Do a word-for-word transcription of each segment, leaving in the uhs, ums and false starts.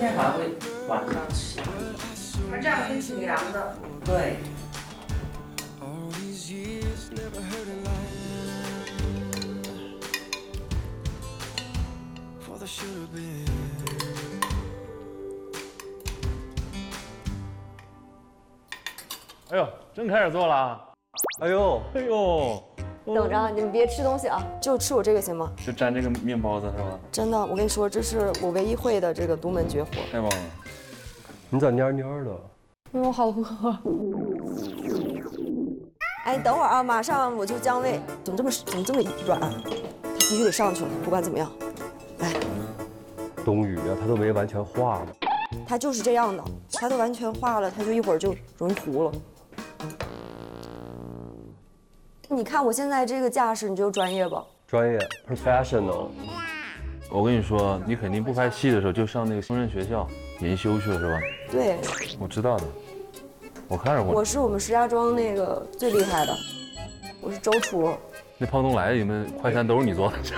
天还会晚上起。 它这样会挺凉的。 对。 哎呦，真开始做了！哎呦，哎呦， 等着，你们别吃东西啊，就吃我这个行吗？ 就蘸这个面包子是吧？ 真的，我跟你说，这是我唯一会的这个独门绝活。 太棒了！ 你咋蔫蔫的？ 因为我好饿。哎，你等会儿啊，马上我就将位。怎么这么怎么这么软？它必须得上去了，不管怎么样。来， 冬雨啊，它都没完全化呢。 它就是这样的，它都完全化了，它就一会儿就容易糊了。你看我现在这个架势，你觉得专业吧？ 专业 ，professional。 我跟你说，你肯定不拍戏的时候就上那个烹饪学校研修去了是吧？ 对， 我知道的，我看着过。 我是我们石家庄那个最厉害的，我是周厨。 那胖东来，你们快餐都是你做的。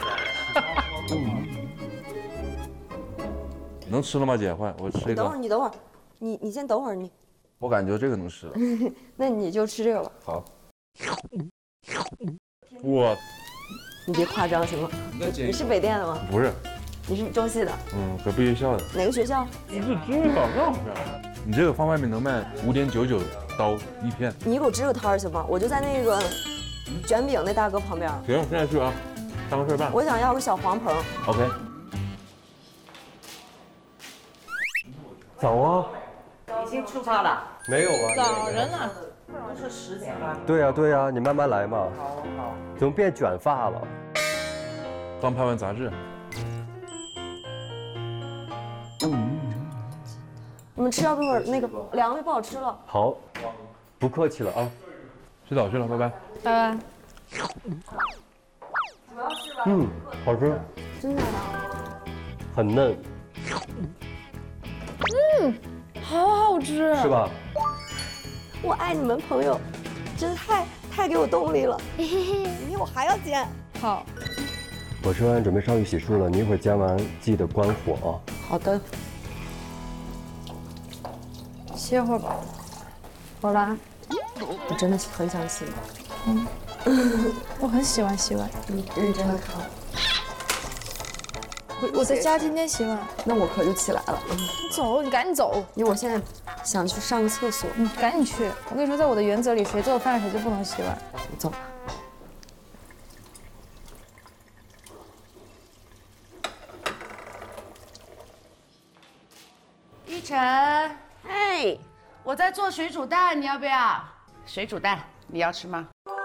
能吃了吗，姐？快，我吃一个。 你等会儿，你等会儿，你你先等会儿，你。 我感觉这个能吃了。 那你就吃这个吧。 好。我。 你别夸张行吗？你是北电的吗？ 不是。 你是中戏的？ 嗯，隔壁学校的。 哪个学校？ 你这支广告片。你这个放外面能卖五点九九刀一片。 你给我支个摊儿行吗？我就在那个卷饼那大哥旁边。 行，现在去啊，当个事办。 我想要个小黄棚。 OK。 早啊。 已经出发了。 没有啊。 早着呢。 不是十点吗？ 对呀对呀，你慢慢来嘛。 好好。 怎么变卷发了？ 刚拍完杂志。 你们吃要不会儿那个凉了，不好吃了。 好，不客气了啊。 洗澡去了，拜拜。 拜拜。 嗯，好吃。 真的？ 很嫩。 嗯，好好吃。 是吧？ 我爱你们朋友，真的太太给我动力了。明天我还要煎。 好。 我吃完准备上去洗漱了，你一会儿煎完记得关火啊。 好的。 歇会儿吧。好啦。 我真的很想洗吗？ 嗯。我很喜欢洗碗。 你认真的看。 我我在家天天洗碗。 那我可就起来了。 你走，你赶紧走， 因为我现在想去上个厕所。 你赶紧去。我跟你说，在我的原则里，谁做饭谁就不能洗碗。 你走吧。 依晨， 哎， 我在做水煮蛋，你要不要？水煮蛋，你要吃吗？